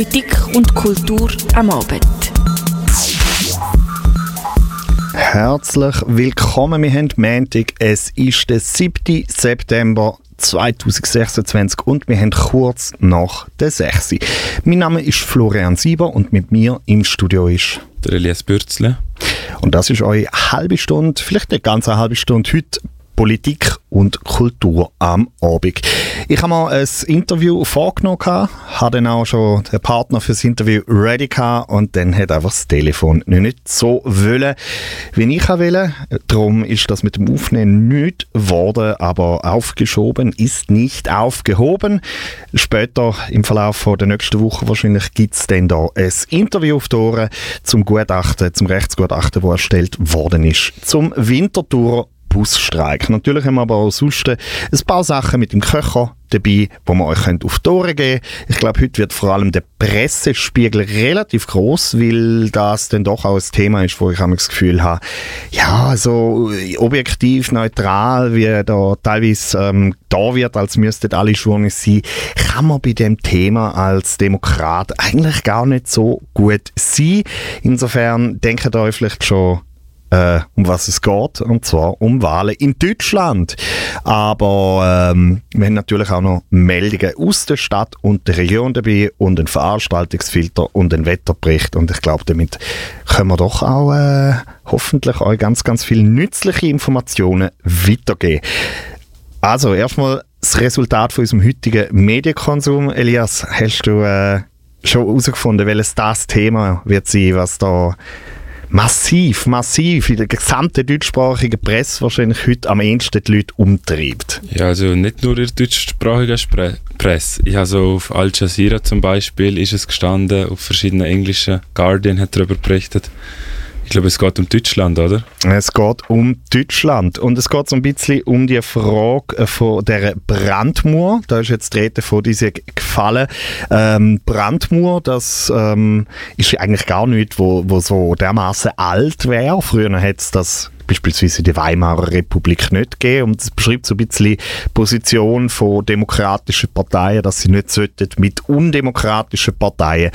Politik und Kultur am Abend. Herzlich willkommen, wir haben Montag, es ist der 7. September 2026 und wir haben kurz nach der 6. Mein Name ist Florian Sieber und mit mir im Studio ist der Elias Bürzle. Und das ist eure halbe Stunde, vielleicht nicht ganz eine halbe Stunde, heute Politik und Kultur am Abend. Ich habe mir ein Interview vorgenommen, habe dann auch schon den Partner für das Interview ready gehabt und dann hat einfach das Telefon nicht so wollen, wie ich wollte. Darum ist das mit dem Aufnehmen nicht geworden, aber aufgeschoben ist nicht aufgehoben. Später im Verlauf der nächsten Woche wahrscheinlich gibt es dann da ein Interview auf die Ohren zum Gutachten, zum Rechtsgutachten, das erstellt worden ist, zum Winterthurer Busstreik. Natürlich haben wir aber auch sonst ein paar Sachen mit dem Köcher dabei, wo wir euch auf die Ohren geben können. Ich glaube, heute wird vor allem der Pressespiegel relativ gross, weil das dann doch auch ein Thema ist, wo ich das Gefühl habe, ja, so objektiv, neutral, wie da teilweise da wird, als müssten alle Journalisten sein, kann man bei dem Thema als Demokrat eigentlich gar nicht so gut sein. Insofern denkt ihr euch vielleicht schon, um was es geht, und zwar um Wahlen in Deutschland. Aber wir haben natürlich auch noch Meldungen aus der Stadt und der Region dabei und einen Veranstaltungsfilter und einen Wetterbericht. Und ich glaube, damit können wir doch auch hoffentlich euch ganz, ganz viele nützliche Informationen weitergeben. Also erstmal das Resultat von unserem heutigen Medienkonsum. Elias, hast du schon herausgefunden, welches das Thema wird sein, was da massiv in der gesamten deutschsprachigen Presse wahrscheinlich heute am ehesten die Leute umtreibt? Ja, also nicht nur in der deutschsprachigen Presse. Ich habe so auf Al Jazeera zum Beispiel ist es gestanden, auf verschiedenen englischen, Guardian hat darüber berichtet. Ich glaube, es geht um Deutschland, oder? Es geht um Deutschland und es geht so ein bisschen um die Frage von der Brandmauer. Da ist jetzt die Rede von dieser gefallen. Brandmauer, das ist eigentlich gar nichts, wo so dermaßen alt wäre. Früher hat es das beispielsweise in der Weimarer Republik nicht gegeben. Und das beschreibt so ein bisschen die Position von demokratischen Parteien, dass sie nicht mit undemokratischen Parteien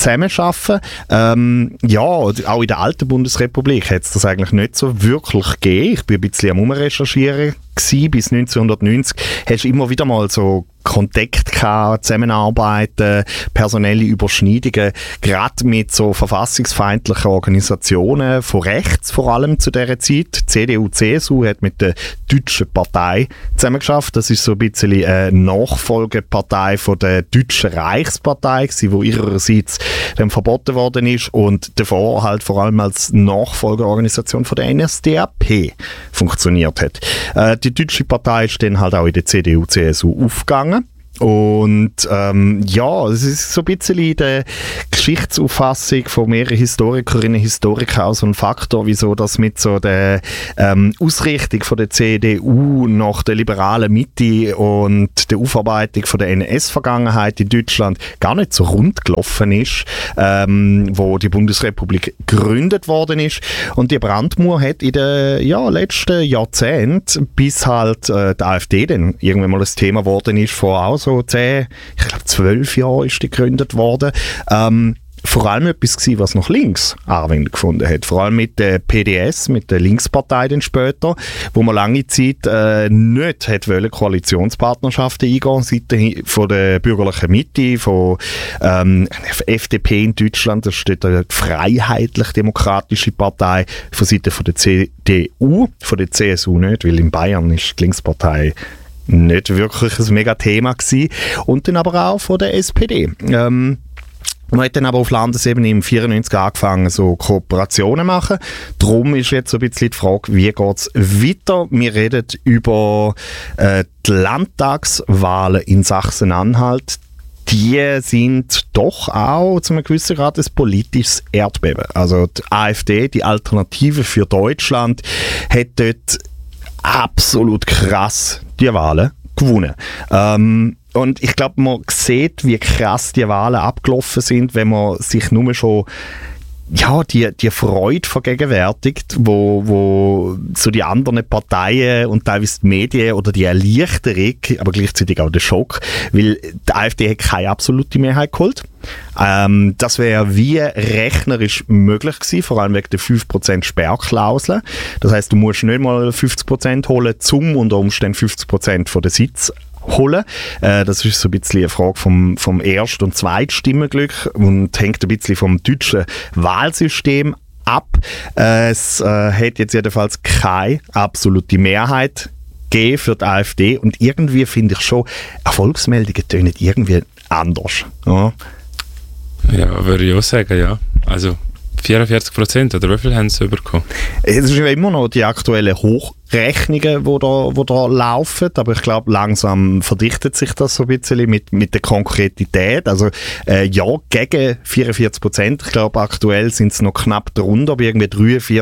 zusammenarbeiten. Ja, auch in der alten Bundesrepublik hat es das eigentlich nicht so wirklich gegeben. Ich bin ein bisschen am Umrecherchieren. Bis 1990 hast du immer wieder mal so Kontakt gehabt, Zusammenarbeiten, personelle Überschneidungen, gerade mit so verfassungsfeindlichen Organisationen von rechts vor allem zu dieser Zeit. Die CDU, CSU hat mit der Deutschen Partei zusammengeschafft. Das ist so ein bisschen eine Nachfolgepartei von der Deutschen Reichspartei, die ihrerseits dann verboten worden ist und davor halt vor allem als Nachfolgeorganisation von der NSDAP funktioniert hat. Die Deutsche Partei ist dann halt auch in der CDU, CSU aufgegangen. Und ja, es ist so ein bisschen in der Geschichtsauffassung von mehreren Historikerinnen und Historikern auch so ein Faktor, wieso das mit so der Ausrichtung von der CDU nach der liberalen Mitte und der Aufarbeitung von der NS-Vergangenheit in Deutschland gar nicht so rund gelaufen ist, wo die Bundesrepublik gegründet worden ist. Und die Brandmauer hat in den letzten Jahrzehnten, bis halt die AfD dann irgendwann mal ein Thema geworden ist, vor auch so 10, ich glaube 12 Jahre ist die gegründet worden. Vor allem etwas gewesen, was nach links Anwendung gefunden hat. Vor allem mit der PDS, mit der Linkspartei dann später, wo man lange Zeit nicht hat wollen, Koalitionspartnerschaften eingehen, Seite von der bürgerlichen Mitte, von FDP in Deutschland, da steht die Freiheitlich-Demokratische Partei, von Seite von der CDU, von der CSU nicht, weil in Bayern ist die Linkspartei nicht wirklich ein Mega-Thema gewesen. Und dann aber auch von der SPD. Man hat dann aber auf Landesebene im 1994 angefangen, so Kooperationen zu machen. Darum ist jetzt so ein bisschen die Frage, wie geht es weiter? Wir reden über die Landtagswahlen in Sachsen-Anhalt. Die sind doch auch zu einem gewissen Grad ein politisches Erdbeben. Also die AfD, die Alternative für Deutschland, hat dort absolut krass die Wahlen gewonnen. Und ich glaube, man sieht, wie krass die Wahlen abgelaufen sind, wenn man sich nur schon die Freude vergegenwärtigt, wo so die anderen Parteien und teilweise die Medien oder die Erleichterung, aber gleichzeitig auch der Schock, weil die AfD hat keine absolute Mehrheit geholt. Das wäre wie rechnerisch möglich gewesen, vor allem wegen der 5% Sperrklausel. Das heisst, du musst nicht mal 50% holen, zum unter Umständen 50% von den Sitz holen. Das ist so ein bisschen eine Frage vom Erst- und Zweitstimmenglück und hängt ein bisschen vom deutschen Wahlsystem ab. Es hat jetzt jedenfalls keine absolute Mehrheit gegeben für die AfD und irgendwie finde ich schon, Erfolgsmeldungen tönen irgendwie anders. Ja, würde ich auch sagen, ja. Also 44%, oder wie viel haben sie bekommen? Es ist ja immer noch die aktuellen Hochrechnungen, die da laufen, aber ich glaube, langsam verdichtet sich das so ein bisschen mit der Konkretität. Also ja, gegen 44%. Ich glaube, aktuell sind es noch knapp drunter, bei irgendwie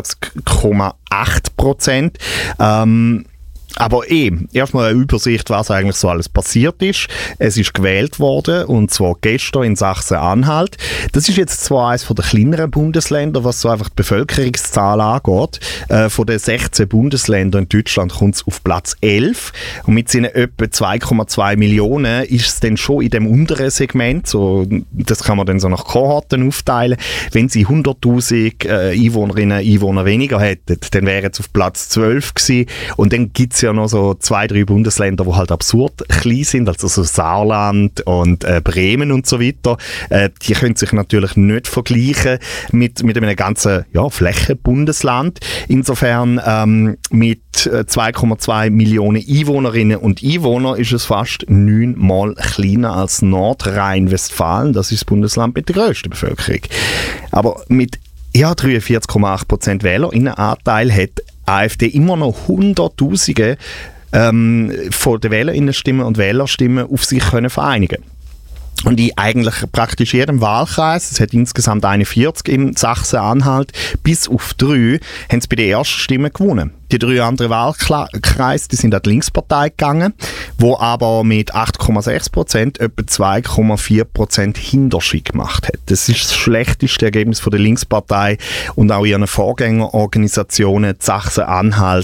43,8%. Aber erstmal eine Übersicht, was eigentlich so alles passiert ist. Es ist gewählt worden, und zwar gestern in Sachsen-Anhalt. Das ist jetzt zwar eines der kleineren Bundesländer, was so einfach die Bevölkerungszahl angeht. Von den 16 Bundesländern in Deutschland kommt es auf Platz 11. Und mit seinen etwa 2,2 Millionen ist es dann schon in dem unteren Segment. So, das kann man dann so nach Kohorten aufteilen. Wenn sie 100'000 Einwohnerinnen und Einwohner weniger hätten, dann wären es auf Platz 12 gewesen. Und dann gibt es ja noch so 2-3 Bundesländer, die halt absurd klein sind, also so Saarland und Bremen und so weiter. Die können sich natürlich nicht vergleichen mit einem ganzen Flächenbundesland. Insofern mit 2,2 Millionen Einwohnerinnen und Einwohner ist es fast 9-mal kleiner als Nordrhein-Westfalen. Das ist das Bundesland mit der grössten Bevölkerung. Aber mit 43,8% WählerInnenanteil hat AfD immer noch Hunderttausende von den WählerInnenstimmen und Wählerstimmen auf sich können vereinigen. Und in eigentlich praktisch jedem Wahlkreis, es hat insgesamt 41 in Sachsen-Anhalt, bis auf 3, haben sie bei den Erststimmen gewonnen. Die 3 anderen Wahlkreise, die sind an die Linkspartei gegangen, wo aber mit 8,6% etwa 2,4% Hinterschied gemacht hat. Das ist das schlechteste Ergebnis von der Linkspartei und auch ihren Vorgängerorganisationen Sachsen-Anhalt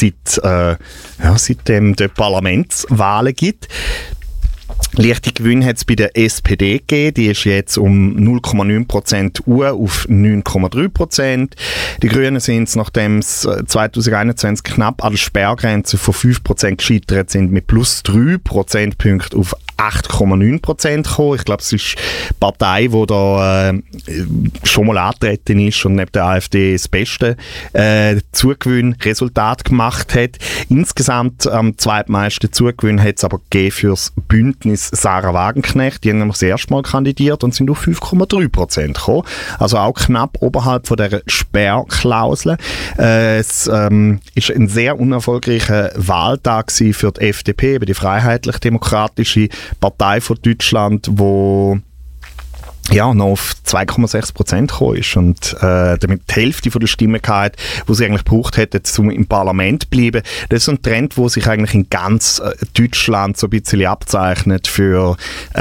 seitdem es Parlamentswahlen gibt. Leichte Gewinne hat es bei der SPD gegeben, die ist jetzt um 0,9% auf 9,3%. Die Grünen sind es, nachdem es 2021 knapp an der Sperrgrenze von 5% gescheitert sind, mit plus 3 Prozentpunkte auf 8,9% gekommen. Ich glaube, es ist die Partei, die da schon mal angetreten ist und neben der AfD das beste Zugewinnresultat gemacht hat. Insgesamt am zweitmeisten Zugewinn hat es aber gegeben für das Bündnis Sarah Wagenknecht. Die haben nämlich das erste Mal kandidiert und sind auf 5,3% gekommen. Also auch knapp oberhalb von der Sperrklausel. Es ist ein sehr unerfolgreicher Wahltag für die FDP, die Freiheitlich-Demokratische Partei von Deutschland, wo noch auf 2,6% gekommen ist und damit die Hälfte von der Stimmen gehabt, die sie eigentlich gebraucht hätten, um im Parlament zu bleiben. Das ist so ein Trend, der sich eigentlich in ganz Deutschland so ein bisschen abzeichnet für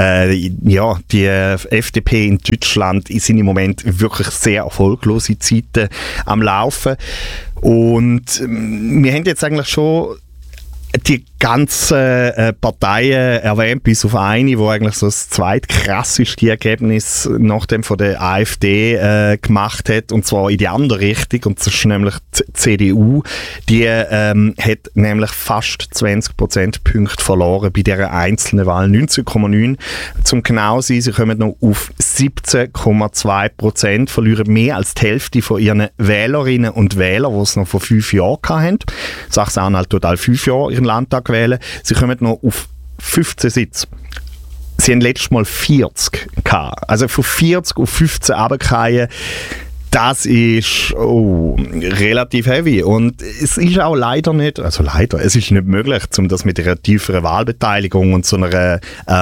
die FDP in Deutschland sind im Moment wirklich sehr erfolglose Zeiten am Laufen. Und wir haben jetzt eigentlich schon die ganzen Parteien erwähnt, bis auf eine, wo eigentlich so das zweitkrasseste Ergebnis nach dem von der AfD gemacht hat, und zwar in die andere Richtung, und das ist nämlich die CDU. Die hat nämlich fast 20 Prozentpunkte verloren bei dieser einzelnen Wahl, 19,9. Zum genau sein, sie kommen noch auf 17,2%, verlieren mehr als die Hälfte von ihren Wählerinnen und Wählern, die es noch vor 5 Jahren hatten. Sachsen-Anhalt total 5 Jahre ihren Landtag wählen. Sie kommen noch auf 15 Sitze. Sie haben letztes Mal 40 gehabt. Also von 40 auf 15 runtergefallen. Das ist relativ heavy. Und es ist auch leider, es ist nicht möglich, um das mit einer tieferen Wahlbeteiligung und so einer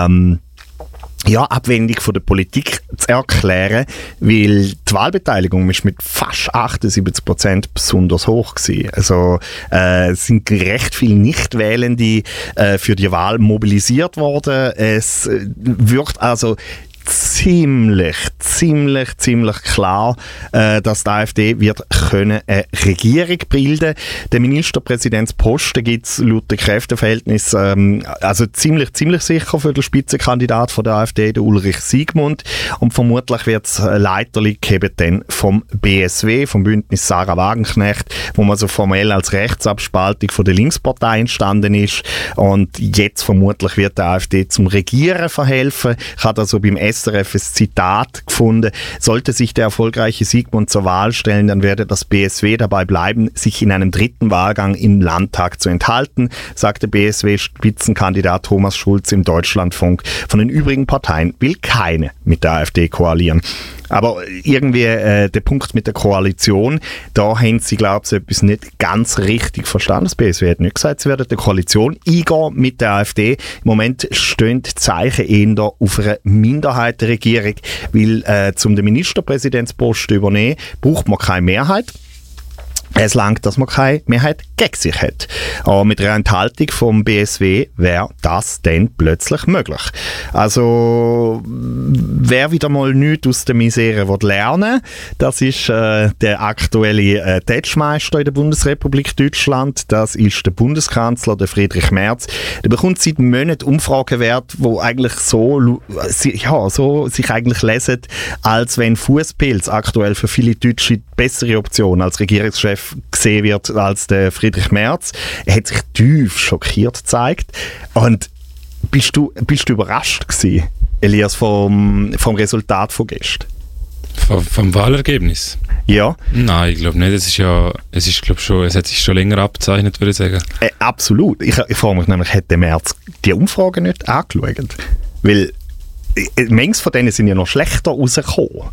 Abwendung von der Politik zu erklären, weil die Wahlbeteiligung ist mit fast 78% besonders hoch gewesen. Also es sind recht viele Nichtwählende für die Wahl mobilisiert worden. Es wird also ziemlich klar, dass die AfD wird können eine Regierung bilden. Der Ministerpräsidentsposten gibt es laut dem Kräfteverhältnis also ziemlich sicher für den Spitzenkandidat von der AfD, der Ulrich Siegmund. Und vermutlich wird es Leiterli geben dann vom BSW, vom Bündnis Sarah Wagenknecht, wo man so formell als Rechtsabspaltung von der Linkspartei entstanden ist. Und jetzt vermutlich wird der AfD zum Regieren verhelfen. Ich habe also beim SRF ein Zitat gefunden. Sollte sich der erfolgreiche Siegmund zur Wahl stellen, dann werde das BSW dabei bleiben, sich in einem dritten Wahlgang im Landtag zu enthalten, sagte BSW-Spitzenkandidat Thomas Schulz im Deutschlandfunk. Von den übrigen Parteien will keine mit der AfD koalieren. Aber irgendwie der Punkt mit der Koalition, da haben sie, glaube ich, etwas nicht ganz richtig verstanden. Das BSW hat nicht gesagt, sie werden eine Koalition eingehen mit der AfD. Im Moment stehen die Zeichen eher auf einer Minderheitenregierung, weil zum den Ministerpräsidentsposten zu übernehmen, braucht man keine Mehrheit. Es langt, dass man keine Mehrheit gegen sich hat. Aber mit einer Enthaltung vom BSW wäre das dann plötzlich möglich. Also, wer wieder mal nichts aus der Misere lernen will, das ist der aktuelle Tätschmeister in der Bundesrepublik Deutschland. Das ist der Bundeskanzler, der Friedrich Merz. Der bekommt seit Monaten Umfragewerte, die eigentlich so sich eigentlich lesen, als wenn Fußpilz aktuell für viele Deutsche die bessere Option als Regierungschef gesehen wird als der Friedrich Merz. Er hat sich tief schockiert gezeigt. Und bist du überrascht gewesen, Elias, vom Resultat von gestern? Vom Wahlergebnis? Ja. Nein, ich glaube nicht. Es hat sich schon länger abgezeichnet, würde ich sagen. Absolut. Ich frage mich nämlich, hat der Merz die Umfrage nicht angeschaut? Weil manche von denen sind ja noch schlechter rausgekommen.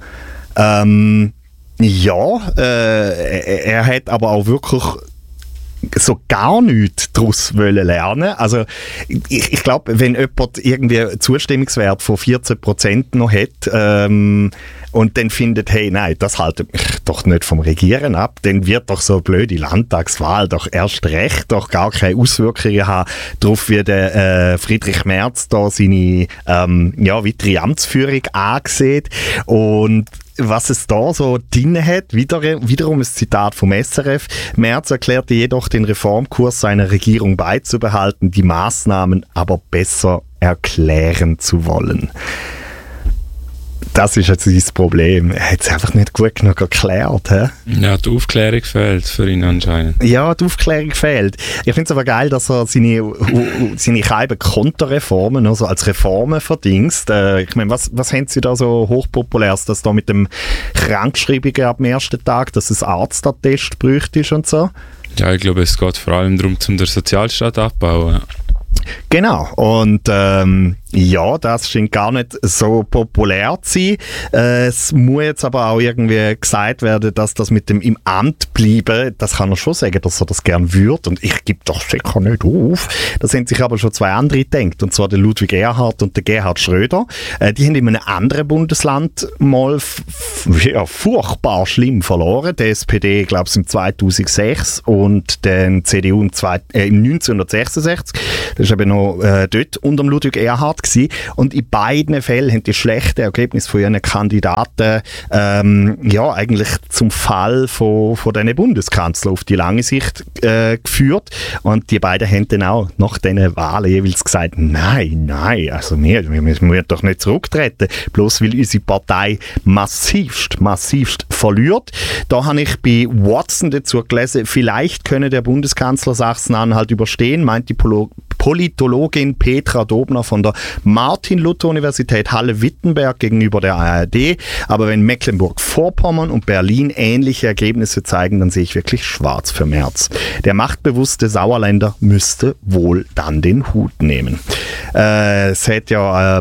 Er hat aber auch wirklich so gar nichts daraus lernen. Also ich glaube, wenn jemand irgendwie einen Zustimmungswert von 14% noch hat und dann findet, hey, nein, das haltet mich doch nicht vom Regieren ab, dann wird doch so eine blöde Landtagswahl doch erst recht doch gar keine Auswirkungen haben darauf, wie der Friedrich Merz da seine weitere Amtsführung ansieht. Und was es da so drin hat, wiederum ein Zitat vom SRF. Merz erklärte jedoch, den Reformkurs seiner Regierung beizubehalten, die Maßnahmen aber besser erklären zu wollen. Das ist jetzt sein Problem. Er hat es einfach nicht gut genug erklärt. He? Ja, die Aufklärung fehlt für ihn anscheinend. Ja, die Aufklärung fehlt. Ich finde es aber geil, dass er seine Scheiben Konterreformen, also als Reformen verdingst. Ich meine, was haben Sie da so hochpopuläres, dass da mit dem Krankschreibungen ab dem ersten Tag, dass es Arztattest bräuchte und so? Ja, ich glaube, es geht vor allem darum, den Sozialstaat abzubauen. Genau, und das scheint gar nicht so populär zu sein. Es muss jetzt aber auch irgendwie gesagt werden, dass das mit dem im Amt bleiben, das kann er schon sagen, dass er das gern würde, und ich gebe doch sicher nicht auf. Da sind sich aber schon zwei andere gedacht, und zwar der Ludwig Erhard und der Gerhard Schröder. Die haben in einem anderen Bundesland mal furchtbar schlimm verloren. Die SPD, glaube ich, im 2006 und den CDU im 1966. Das ist eben noch dort unter dem Ludwig Erhard gewesen. Und in beiden Fällen haben die schlechten Ergebnisse von ihren Kandidaten eigentlich zum Fall von diesen Bundeskanzlern auf die lange Sicht geführt. Und die beiden haben dann auch nach diesen Wahlen jeweils gesagt, nein, also wir müssen doch nicht zurücktreten, bloß weil unsere Partei massivst verliert. Da habe ich bei Watson dazu gelesen, vielleicht könne der Bundeskanzler Sachsen-Anhalt überstehen, meint die Politologin Petra Dobner von der Martin-Luther-Universität Halle-Wittenberg gegenüber der ARD. Aber wenn Mecklenburg-Vorpommern und Berlin ähnliche Ergebnisse zeigen, dann sehe ich wirklich schwarz für Merz. Der machtbewusste Sauerländer müsste wohl dann den Hut nehmen. Es hat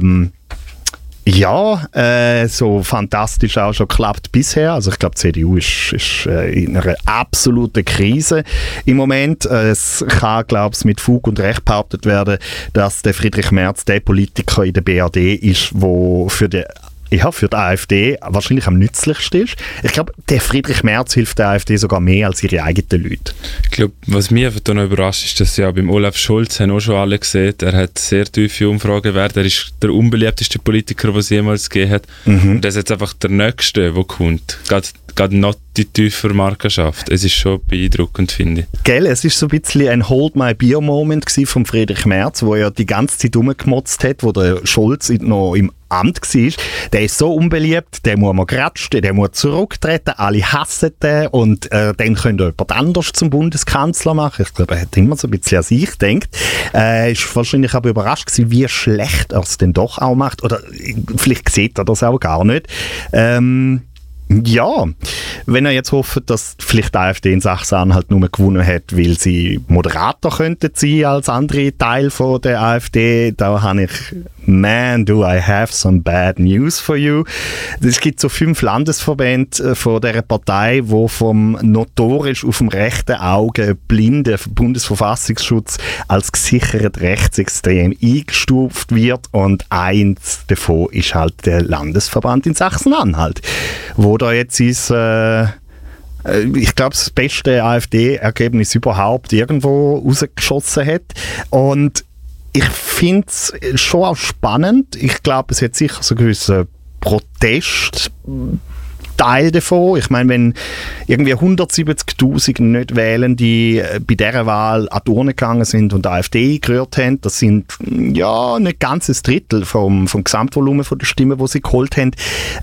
so fantastisch auch schon geklappt bisher. Also ich glaube, die CDU ist in einer absoluten Krise im Moment. Es kann, glaube ich, mit Fug und Recht behauptet werden, dass der Friedrich Merz der Politiker in der BRD ist, wo für die ja, für die AfD wahrscheinlich am nützlichsten ist. Ich glaube, der Friedrich Merz hilft der AfD sogar mehr als ihre eigenen Leute. Ich glaube, was mich einfach noch überrascht, ist, dass ja beim Olaf Scholz haben auch schon alle gesehen, er hat sehr tiefe Umfragewerte, er ist der unbeliebteste Politiker, den es jemals gegeben hat. Und das ist jetzt einfach der Nächste, der kommt. Gerade noch die tiefere Markenschaft. Es ist schon beeindruckend, finde ich. Gell, es war so ein bisschen ein Hold-my-beer-Moment von Friedrich Merz, wo er die ganze Zeit rumgemotzt hat, wo der Scholz noch im Amt war. Der ist so unbeliebt, der muss mal gratschen, der muss zurücktreten, alle hassen den und dann könnte jemand anders zum Bundeskanzler machen. Ich glaube, er hat immer so ein bisschen an sich gedacht. Er war wahrscheinlich aber überrascht gewesen, wie schlecht er es denn doch auch macht. Oder vielleicht sieht er das auch gar nicht. Ja, wenn er jetzt hofft, dass vielleicht die AfD in Sachsen-Anhalt nur gewonnen hat, weil sie Moderator könnten sein als andere Teil von der AfD, da habe ich, man, do I have some bad news for you. Es gibt so 5 Landesverbände von dieser Partei, wo vom notorisch auf dem rechten Auge blinden Bundesverfassungsschutz als gesichert rechtsextrem eingestuft wird und eins davon ist halt der Landesverband in Sachsen-Anhalt, wo da jetzt ist, ich glaube, das beste AfD-Ergebnis überhaupt irgendwo rausgeschossen hat. Und ich finde es schon auch spannend. Ich glaube, es hat sicher so einen gewissen Protest Teil davon. Ich meine, wenn irgendwie 170'000 nicht wählen, die bei dieser Wahl an die Urne gegangen sind und die AfD gerührt haben, das sind ja nicht ganz ein Drittel vom Gesamtvolumen der Stimmen, die sie geholt haben.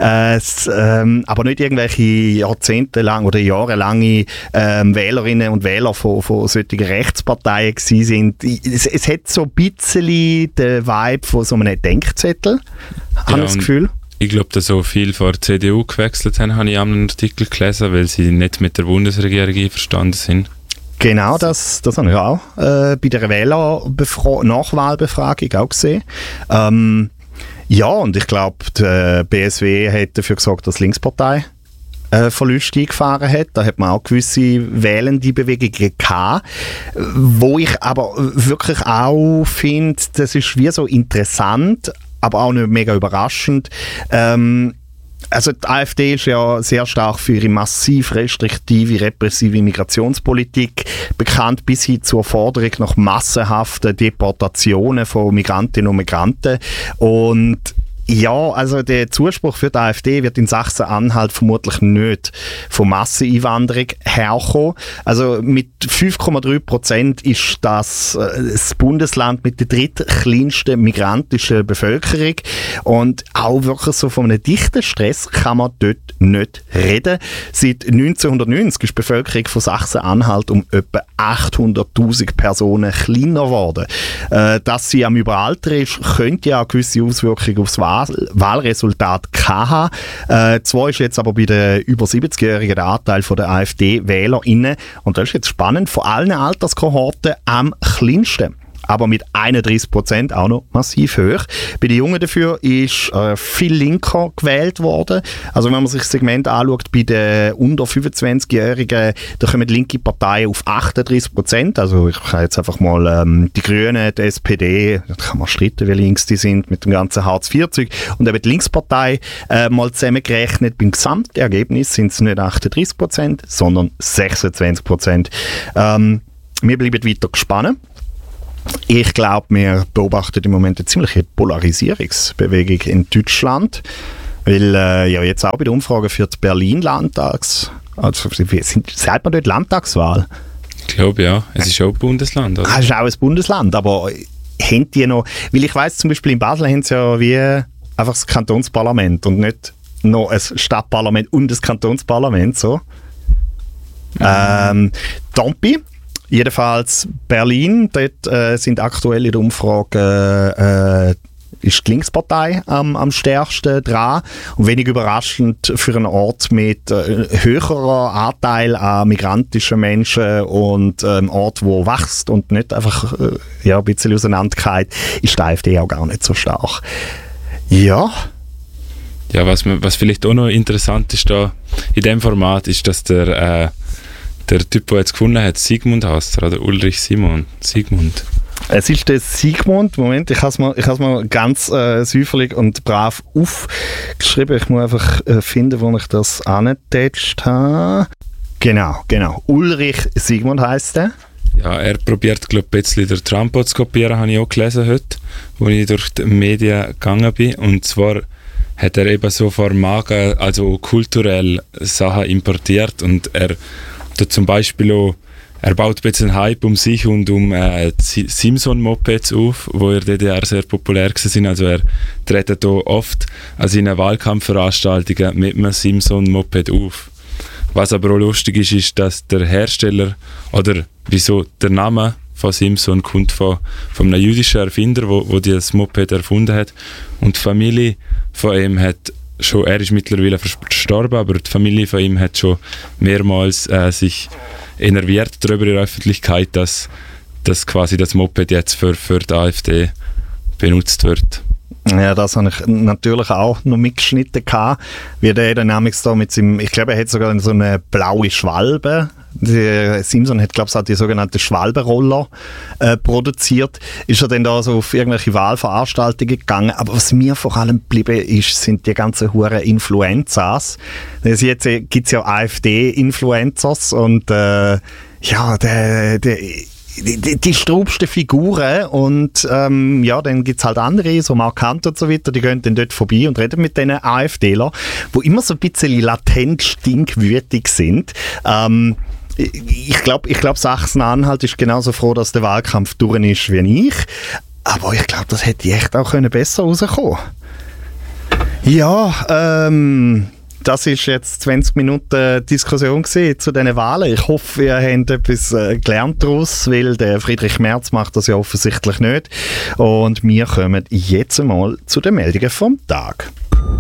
Aber nicht irgendwelche jahrzehntelang oder jahrelange Wählerinnen und Wähler von solchen Rechtsparteien gewesen sind. Es hat so ein bisschen den Vibe von so einem Denkzettel, habe ich das Gefühl. Ich glaube, dass so viel vor der CDU gewechselt haben, habe ich einen Artikel gelesen, weil sie nicht mit der Bundesregierung einverstanden sind. Genau, das habe ich auch bei der Nachwahlbefragung auch gesehen. Ja, und ich glaube, die BSW hat dafür gesorgt, dass die Linkspartei Verluste eingefahren hat. Da hat man auch gewisse wählende Bewegungen gehabt, wo ich aber wirklich auch finde, das ist wie so interessant, aber auch nicht mega überraschend. Also die AfD ist ja sehr stark für ihre massiv restriktive, repressive Migrationspolitik bekannt, bis hin zur Forderung nach massenhaften Deportationen von Migrantinnen und Migranten. Und ja, also der Zuspruch für die AfD wird in Sachsen-Anhalt vermutlich nicht von Masseneinwanderung herkommen. Also mit 5,3% ist das Bundesland mit der drittkleinsten migrantischen Bevölkerung und auch wirklich so von einem dichten Stress kann man dort nicht reden. Seit 1990 ist die Bevölkerung von Sachsen-Anhalt um etwa 800'000 Personen kleiner geworden. Dass sie am Überalter ist, könnte ja eine gewisse Auswirkungen aufs Wahlresultat haben. Zwar ist jetzt aber bei den über 70-Jährigen der Anteil der AfD-WählerInnen, und das ist jetzt spannend, von allen Alterskohorten am kleinsten. Aber mit 31% auch noch massiv hoch. Bei den Jungen dafür ist viel linker gewählt worden. Also wenn man sich das Segment anschaut, bei den unter 25-Jährigen, da kommen linke Parteien auf 38%. Also ich kann jetzt einfach mal die Grünen, die SPD, da kann man streiten, wie links die sind, mit dem ganzen Hartz-IV-Zeug. Und eben die Linkspartei mal zusammengerechnet, beim Gesamtergebnis sind es nicht 38%, sondern 26%. Wir bleiben weiter gespannt. Ich glaube, wir beobachten im Moment eine ziemliche Polarisierungsbewegung in Deutschland, weil ja jetzt auch bei der Umfrage für die Berlin-Landtags, also sagt man dort Landtagswahl? Ich glaube ja, es ist auch ein Bundesland. Oder? Es ist auch ein Bundesland, aber haben die noch, weil ich weiss zum Beispiel in Basel haben sie ja wie einfach das Kantonsparlament und nicht noch ein Stadtparlament und das Kantonsparlament, so. Dompi. Jedenfalls Berlin, dort sind aktuell in der Umfrage ist die Linkspartei am stärksten dran. Und wenig überraschend für einen Ort mit höherer Anteil an migrantischen Menschen und ein Ort, wo wächst und nicht einfach ein bisschen auseinandergeht, ist die AfD auch gar nicht so stark. Ja. Ja, was vielleicht auch noch interessant ist da in diesem Format, ist, dass der Typ, der jetzt gewonnen hat, Sigmund heißt er, oder Ulrich Sigmund. Es ist der Sigmund. Moment, ich habe es mal ganz säuferlich und brav aufgeschrieben. Ich muss einfach finden, wo ich das angetatscht habe. Genau. Ulrich Sigmund heisst der. Ja, er probiert, glaube ich, ein bisschen den Trump zu kopieren, habe ich auch gelesen heute, als ich durch die Medien gegangen bin. Und zwar hat er eben so von Magen, also kulturell Sachen importiert und er tut zum Beispiel auch, er baut ein bisschen Hype um sich und um Simson-Mopeds auf, die in der DDR sehr populär waren. Also er tritt hier oft an seinen Wahlkampfveranstaltungen mit einem Simson-Moped auf. Was aber auch lustig ist, dass der Hersteller, oder wieso der Name von Simson kommt von einem jüdischen Erfinder, wo dieses Moped erfunden hat. Und die Familie von ihm hat schon, er ist mittlerweile verstorben, aber die Familie von ihm hat schon mehrmals sich enerviert darüber in der Öffentlichkeit, dass quasi das Moped jetzt für die AfD benutzt wird. Ja, das habe ich natürlich auch noch mitgeschnitten gehabt, wie der Dynamics da mit seinem, ich glaube, er hat sogar so eine blaue Schwalbe. Der Simson hat, glaube ich, die sogenannte Schwalbenroller produziert. Ist er dann da so auf irgendwelche Wahlveranstaltungen gegangen. Aber was mir vor allem geblieben ist, sind die ganzen huren Influencers. Jetzt gibt es ja AfD-Influencers und die strubsten Figuren und dann gibt es halt andere, so Mark Hunt und so weiter, die gehen dann dort vorbei und reden mit diesen AfDler, die immer so ein bisschen latent stinkwütig sind. Ich glaube, Sachsen-Anhalt ist genauso froh, dass der Wahlkampf durch ist wie ich, aber ich glaube, das hätte echt auch besser rauskommen. Ja, das ist jetzt 20 Minuten Diskussion zu diesen Wahlen. Ich hoffe, ihr habt etwas gelernt daraus, weil der Friedrich Merz macht das ja offensichtlich nicht. Und wir kommen jetzt einmal zu den Meldungen vom Tag.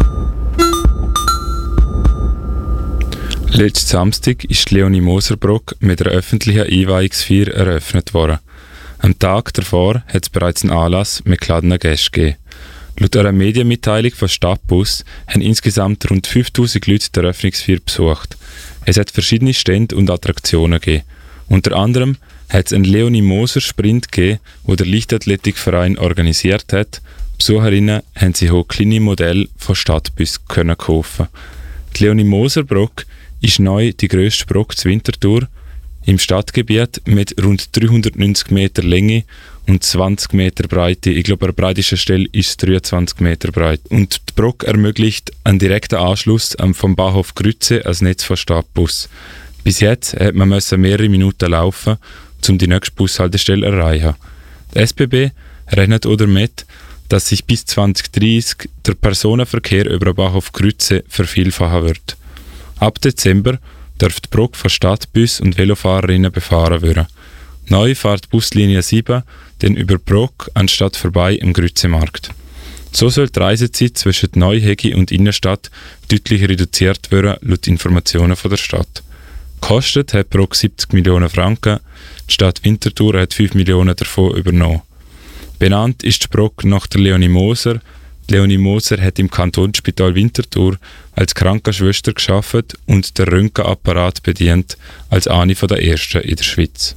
Letzten Samstag ist Leonie Moser-Brock mit einer öffentlichen Einweihungsfeier eröffnet worden. Am Tag davor hat es bereits einen Anlass mit geladenen Gästen gegeben. Laut einer Medienmitteilung von Stadtbus haben insgesamt rund 5000 Leute die Eröffnungsfeier besucht. Es hat verschiedene Stände und Attraktionen gegeben. Unter anderem hat es einen Leonie Moser Sprint gegeben, den der Leichtathletikverein organisiert hat. Besucherinnen haben sich auch kleine Modelle von Stadtbus kaufen. Die Leonie Moser-Brock ist neu die grösste Brock zu Winterthur im Stadtgebiet mit rund 390 Meter Länge und 20 Meter Breite. Ich glaube, an der breitesten Stelle ist es 23 Meter breit. Und die Brock ermöglicht einen direkten Anschluss vom Bahnhof Grütze als Netz von Stadtbus. Bis jetzt hat man mehrere Minuten laufen, um die nächste Bushaltestelle zu erreichen. Die SBB rechnet auch damit, dass sich bis 2030 der Personenverkehr über den Bahnhof Grütze vervielfachen wird. Ab Dezember darf die Brock von Stadtbus und Velofahrerinnen befahren werden. Neu fährt Buslinie 7 dann über Brock anstatt vorbei im Grützemarkt. So soll die Reisezeit zwischen Neuhegi und Innenstadt deutlich reduziert werden, laut Informationen von der Stadt. Kostet hat Brock 70 Millionen Franken, die Stadt Winterthur hat 5 Millionen davon übernommen. Benannt ist die Brock nach der Leonie Moser. Leonie Moser hat im Kantonsspital Winterthur als Krankenschwester gearbeitet und den Röntgenapparat bedient als eine der ersten in der Schweiz.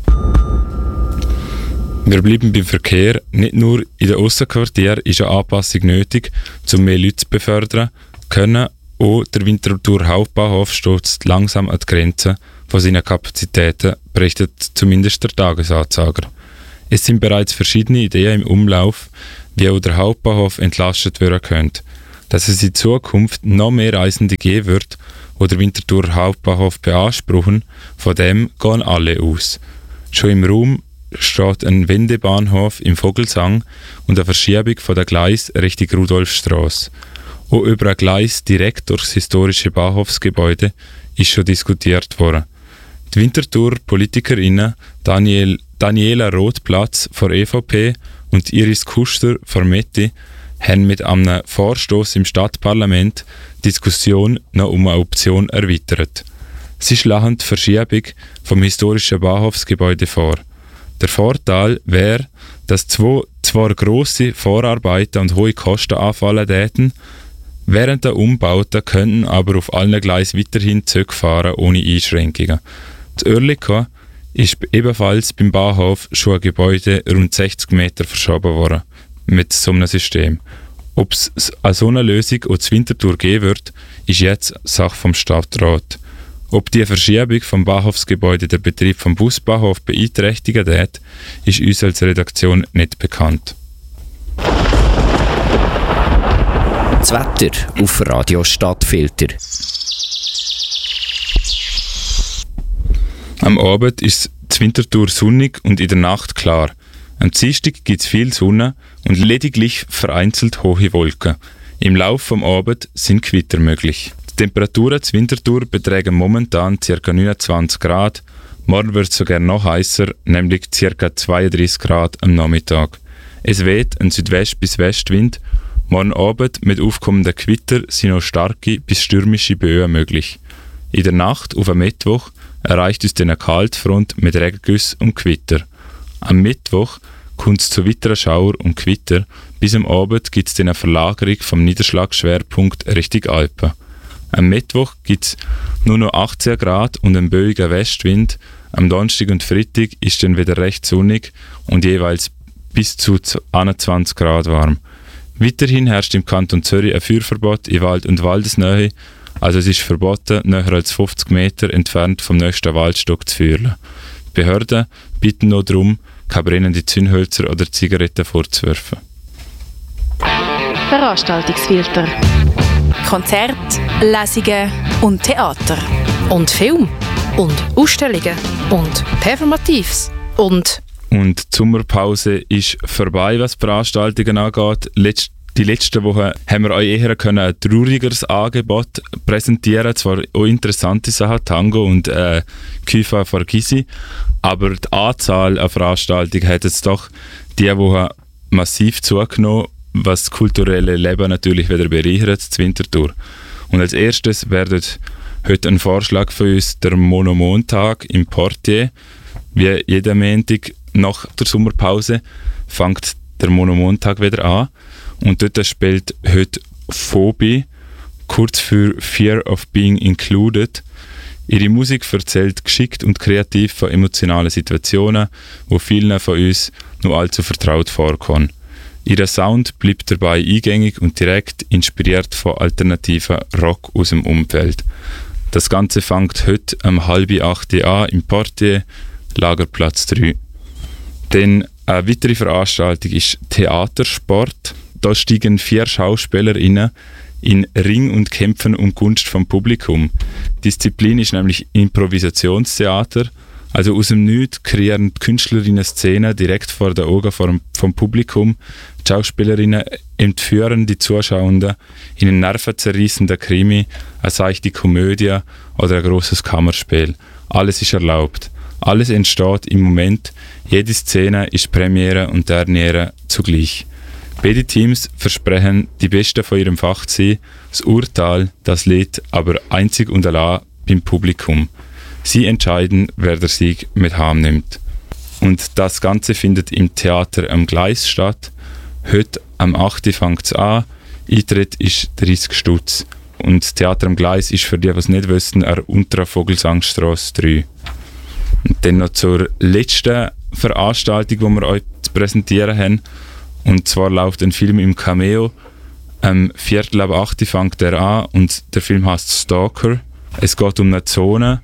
Wir bleiben beim Verkehr. Nicht nur in den Aussenquartieren ist eine Anpassung nötig, um mehr Leute zu befördern, können auch der Winterthur Hauptbahnhof stößt langsam an die Grenzen von seinen Kapazitäten, berichtet zumindest der Tagesanzeiger. Es sind bereits verschiedene Ideen im Umlauf, wie auch der Hauptbahnhof entlastet werden könnte. Dass es in Zukunft noch mehr Reisende geben wird, die den Winterthur Hauptbahnhof beanspruchen, von dem gehen alle aus. Schon im Raum steht ein Wendebahnhof im Vogelsang und eine Verschiebung von der Gleis Richtung Rudolfstrasse. Auch über ein Gleis direkt durchs historische Bahnhofsgebäude ist schon diskutiert worden. Die Winterthur-Politikerinnen Daniela Rothplatz von EVP und Iris Kuster von Metti haben mit einem Vorstoß im Stadtparlament die Diskussion noch um eine Option erweitert. Sie schlagen die Verschiebung vom historischen Bahnhofsgebäude vor. Der Vorteil wäre, dass zwar grosse Vorarbeiten und hohe Kosten anfallen täten, während der Umbauten könnten aber auf allen Gleisen weiterhin Züge fahren ohne Einschränkungen. Das Oerlikon ist ebenfalls beim Bahnhof schon ein Gebäude rund 60 Meter verschoben worden mit so einem System. Ob es eine so eine Lösung auch zur Winterthur geben wird, ist jetzt Sache vom Stadtrat. Ob die Verschiebung vom Bahnhofsgebäude den Betrieb vom Busbahnhof beeinträchtigen wird, ist uns als Redaktion nicht bekannt. Das Wetter auf Radio Stadtfilter. Am Abend ist es Winterthur sonnig und in der Nacht klar. Am Dienstag gibt es viel Sonne und lediglich vereinzelt hohe Wolken. Im Laufe des Abends sind Gewitter möglich. Die Temperaturen zur Winterthur betragen momentan ca. 29 Grad. Morgen wird es sogar noch heißer, nämlich ca. 32 Grad am Nachmittag. Es weht ein Südwest- bis Westwind. Morgen Abend mit aufkommenden Gewitter sind auch starke bis stürmische Böen möglich. In der Nacht auf am Mittwoch erreicht uns dann eine Kaltfront mit Regengüssen und Gewitter. Am Mittwoch kommt es zu weiteren Schauer und Gewitter. Bis am Abend gibt es dann eine Verlagerung vom Niederschlagsschwerpunkt Richtung Alpen. Am Mittwoch gibt es nur noch 18 Grad und einen böigen Westwind. Am Donnerstag und Freitag ist dann wieder recht sonnig und jeweils bis zu 21 Grad warm. Weiterhin herrscht im Kanton Zürich ein Feuerverbot in Wald und Waldesnähe. Also es ist verboten, näher als 50 Meter entfernt vom nächsten Waldstock zu feuern. Die Behörden bitten noch darum, keine brennenden Zündhölzer oder Zigaretten vorzuwerfen. Veranstaltungsfilter. Konzerte, Lesungen und Theater. Und Film. Und Ausstellungen. Und Performatives. Und die Sommerpause ist vorbei, was die Veranstaltungen angeht. Die letzten Wochen haben wir euch eher ein traurigeres Angebot präsentieren. Zwar auch interessante Sachen, Tango und Kyfa Fargisi, aber die Anzahl an Veranstaltungen hat jetzt doch diese Woche massiv zugenommen, was das kulturelle Leben natürlich wieder bereichert, zur Winterthur. Und als erstes wird heute ein Vorschlag von uns der Monomontag im Portier. Wie jeden Montag nach der Sommerpause fängt der Monomontag wieder an. Und dort spielt heute Phobie, kurz für Fear of Being Included. Ihre Musik erzählt geschickt und kreativ von emotionalen Situationen, die vielen von uns nur allzu vertraut vorkommen. Ihr Sound bleibt dabei eingängig und direkt inspiriert von alternativen Rock aus dem Umfeld. Das Ganze fängt heute um 7:30 an im Portier, Lagerplatz 3. Dann eine weitere Veranstaltung ist Theatersport. Da steigen 4 SchauspielerInnen in Ring und kämpfen um Gunst vom Publikum. Die Disziplin ist nämlich Improvisationstheater. Also aus dem Nichts kreieren die Künstlerinnen Szenen direkt vor den Augen vom Publikum. Die Schauspielerinnen entführen die Zuschauenden in einen nervenzerreißenden Krimi, eine seichte Komödie oder ein grosses Kammerspiel. Alles ist erlaubt. Alles entsteht im Moment. Jede Szene ist Premiere und Derniere zugleich. Beide Teams versprechen, die Besten von ihrem Fach zu sein. Das Urteil, das liegt aber einzig und allein beim Publikum. Sie entscheiden, wer den Sieg mit heimnimmt. Und das Ganze findet im Theater am Gleis statt. Heute am 8. fängt es an. Eintritt ist 30 Stutz. Und das Theater am Gleis ist für die, die es nicht wissen, an Unteren Vogelsangstrasse 3. Und dann noch zur letzten Veranstaltung, die wir euch zu präsentieren haben. Und zwar läuft ein Film im Cameo. Am 7:45 fängt er an und der Film heißt Stalker. Es geht um eine Zone,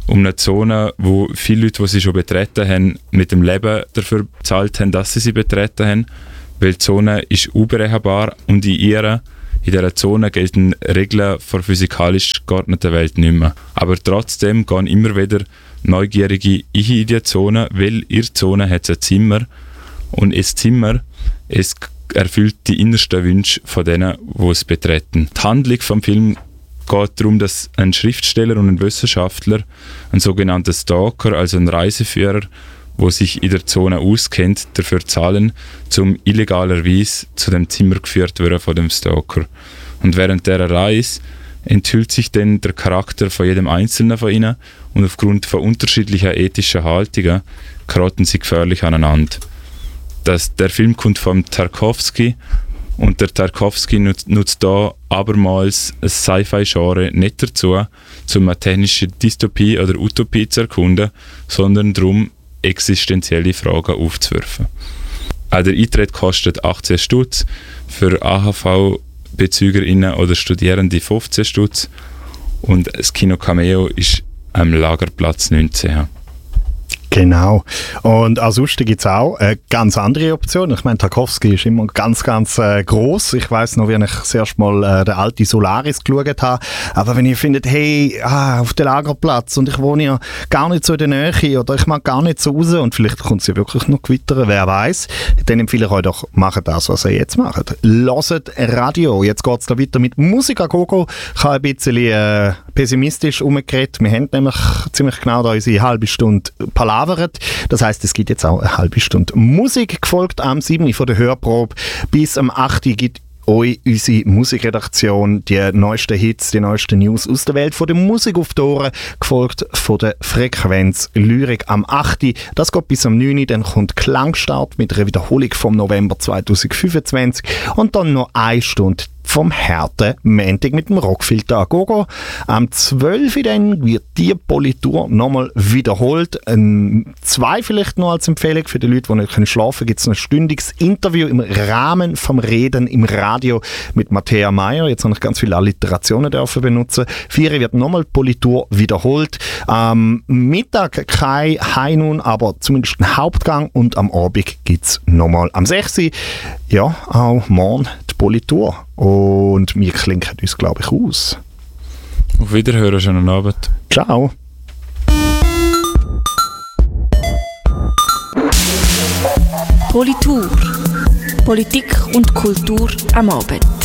wo viele Leute, die sie schon betreten haben, mit dem Leben dafür bezahlt haben, dass sie betreten haben. Weil die Zone ist unberechenbar und in dieser Zone gelten Regeln der physikalisch geordneten Welt nicht mehr. Aber trotzdem gehen immer wieder Neugierige in die Zone, weil in der Zone hat es ein Zimmer. Und das Zimmer, es erfüllt die innersten Wünsche von denen, die es betreten. Die Handlung vom Film geht darum, dass ein Schriftsteller und ein Wissenschaftler, ein sogenannter Stalker, also ein Reiseführer, der sich in der Zone auskennt, dafür zahlen, um illegalerweise zu dem Zimmer geführt zu werden von dem Stalker. Und während dieser Reise enthüllt sich dann der Charakter von jedem Einzelnen von ihnen und aufgrund von unterschiedlicher ethischer Haltungen geraten sie gefährlich aneinander. Der Film kommt von Tarkovsky Und der Tarkovsky nutzt da abermals ein Sci-Fi-Genre nicht dazu, um eine technische Dystopie oder Utopie zu erkunden, sondern darum, existenzielle Fragen aufzuwerfen. Auch der Eintritt kostet 18 Stutz, für AHV-BezügerInnen oder Studierende 15 Stutz und das Kino Cameo ist am Lagerplatz 19. Genau. Und ansonsten gibt es auch eine ganz andere Option. Ich meine, Tarkovsky ist immer ganz, ganz gross. Ich weiss noch, wie ich das erste Mal den alten Solaris geschaut habe. Aber wenn ihr findet, hey, auf dem Lagerplatz und ich wohne ja gar nicht so in der Nähe oder ich mag gar nicht so raus und vielleicht kommt es ja wirklich noch gewittern, wer weiß, dann empfehle ich euch doch, macht das, was ihr jetzt macht. Hört Radio. Jetzt geht es da weiter mit Musik an Gogo. Ich habe ein bisschen pessimistisch umgeredet. Wir haben nämlich ziemlich genau da unsere halbe Stunde Palaver. Das heisst, es gibt jetzt auch eine halbe Stunde Musik, gefolgt am 7. von der Hörprobe. Bis am 8. gibt euch unsere Musikredaktion die neuesten Hits, die neuesten News aus der Welt von der Musik auf die Ohren, gefolgt von der Frequenz Lyrik am 8. Das geht bis am 9. Dann kommt Klangstart mit einer Wiederholung vom November 2025 und dann noch 1 Stunde vom harten Montag mit dem Rockfilter Gogo. Am 12. dann wird die Politur nochmal wiederholt. 2 vielleicht noch als Empfehlung für die Leute, die nicht schlafen können, gibt es ein stündiges Interview im Rahmen vom Reden im Radio mit Matthäa Meyer. Jetzt habe ich ganz viele Alliterationen dürfen benutzen. 4 wird nochmal Politur wiederholt. Am Mittag kein High Noon, aber zumindest ein Hauptgang und am Abend gibt es nochmal am 6. Ja, auch morgen die Politur. Und wir klinken uns, glaube ich, aus. Auf Wiederhören, schönen Abend. Ciao. Politur. Politik und Kultur am Abend.